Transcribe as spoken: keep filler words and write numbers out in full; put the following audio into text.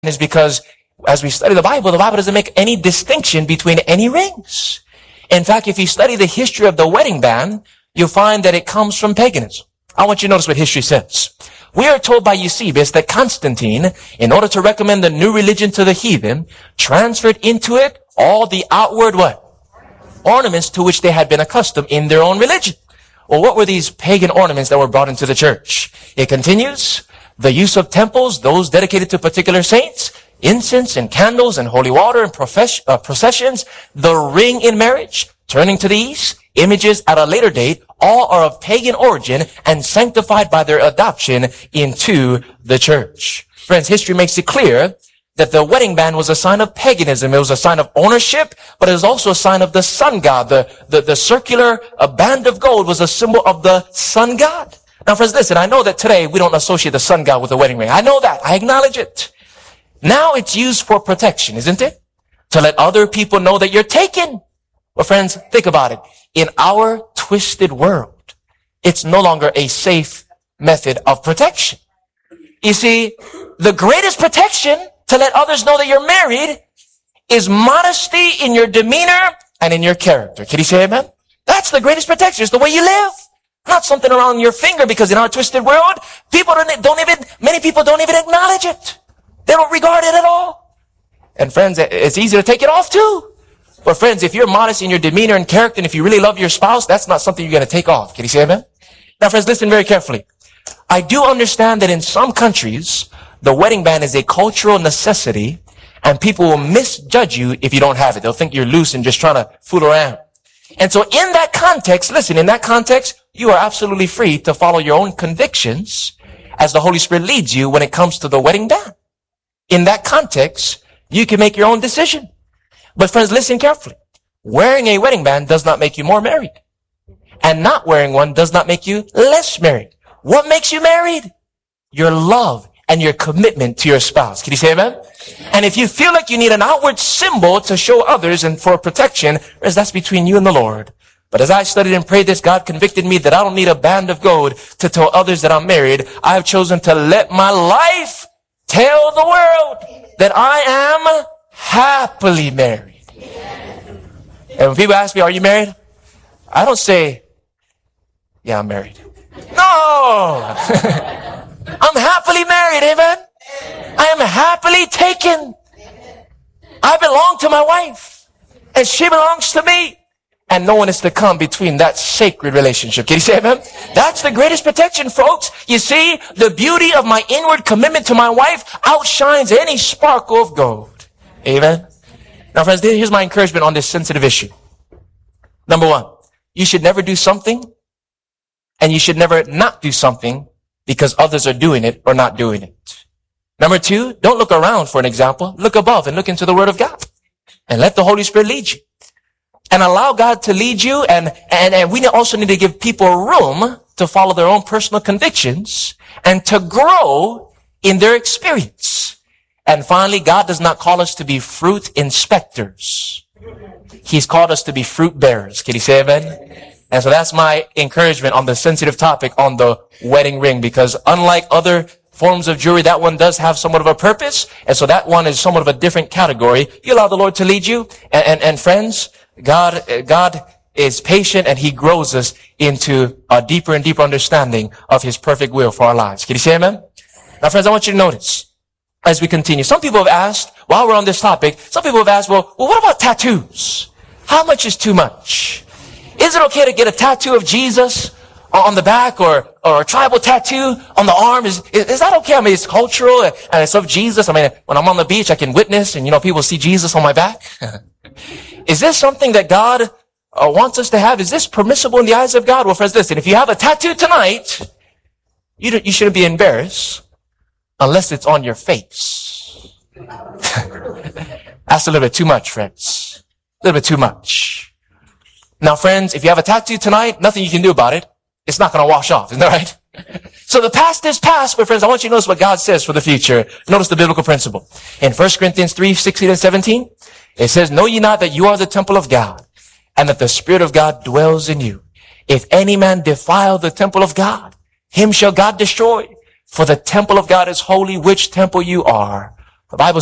is because as we study the Bible, the Bible doesn't make any distinction between any rings. In fact, if you study the history of the wedding band, you'll find that it comes from paganism. I want you to notice what history says. We are told by Eusebius that Constantine, in order to recommend the new religion to the heathen, transferred into it all the outward what? Ornaments to which they had been accustomed in their own religion. Well, what were these pagan ornaments that were brought into the church? It continues, the use of temples, those dedicated to particular saints, incense and candles and holy water and profess- uh, processions, the ring in marriage, turning to the east, images at a later date, all are of pagan origin and sanctified by their adoption into the church. Friends, history makes it clear that the wedding band was a sign of paganism. It was a sign of ownership, but it was also a sign of the sun god. The, the, the circular uh, band of gold was a symbol of the sun god. Now, friends, listen, I know that today we don't associate the sun god with the wedding ring. I know that. I acknowledge it. Now it's used for protection, isn't it? To let other people know that you're taken. Well, friends, think about it. In our twisted world, it's no longer a safe method of protection. You see, the greatest protection to let others know that you're married is modesty in your demeanor and in your character. Can you say amen? That's the greatest protection. It's the way you live. Not something around your finger, because in our twisted world, people don't, don't even, many people don't even acknowledge it. They don't regard it at all. And friends, it's easy to take it off too. But friends, if you're modest in your demeanor and character, and if you really love your spouse, that's not something you're going to take off. Can you say amen? Now, friends, listen very carefully. I do understand that in some countries, the wedding band is a cultural necessity, and people will misjudge you if you don't have it. They'll think you're loose and just trying to fool around. And so in that context, listen, in that context, you are absolutely free to follow your own convictions as the Holy Spirit leads you when it comes to the wedding band. In that context, you can make your own decision. But friends, listen carefully. Wearing a wedding band does not make you more married. And not wearing one does not make you less married. What makes you married? Your love and your commitment to your spouse. Can you say amen? And if you feel like you need an outward symbol to show others and for protection, friends, that's between you and the Lord. But as I studied and prayed this, God convicted me that I don't need a band of gold to tell others that I'm married. I have chosen to let my life tell the world that I am happily married. And when people ask me, are you married? I don't say, yeah, I'm married. No! I'm happily married, amen? I am happily taken. I belong to my wife, and she belongs to me. And no one is to come between that sacred relationship. Can you say amen? That's the greatest protection, folks. You see, the beauty of my inward commitment to my wife outshines any sparkle of gold. Amen? Now, friends, here's my encouragement on this sensitive issue. Number one, you should never do something, and you should never not do something because others are doing it or not doing it. Number two, don't look around for an example. Look above and look into the Word of God. And let the Holy Spirit lead you. And allow God to lead you. And, and, and we also need to give people room to follow their own personal convictions and to grow in their experience. And finally, God does not call us to be fruit inspectors. He's called us to be fruit bearers. Can you say amen? And so that's my encouragement on the sensitive topic on the wedding ring, because unlike other forms of jewelry, that one does have somewhat of a purpose. And so that one is somewhat of a different category. You allow the Lord to lead you. And, and, and friends, God, God is patient, and He grows us into a deeper and deeper understanding of His perfect will for our lives. Can you say amen? Now, friends, I want you to notice as we continue. Some people have asked, while we're on this topic, some people have asked, well, well, what about tattoos? How much is too much? Is it okay to get a tattoo of Jesus on the back, or, or a tribal tattoo on the arm? Is, is, is that okay? I mean, it's cultural and it's of Jesus. I mean, when I'm on the beach, I can witness and, you know, people see Jesus on my back. Is this something that God uh, wants us to have? Is this permissible in the eyes of God? Well, friends, listen, if you have a tattoo tonight, you, don't, you shouldn't be embarrassed unless it's on your face. That's a little bit too much, friends. A little bit too much. Now, friends, if you have a tattoo tonight, nothing you can do about it. It's not going to wash off, isn't that right? So the past is past, but friends, I want you to notice what God says for the future. Notice the biblical principle. In First Corinthians three, sixteen and seventeen, it says, know ye not that you are the temple of God, and that the Spirit of God dwells in you? If any man defile the temple of God, him shall God destroy. For the temple of God is holy, which temple you are, The Bible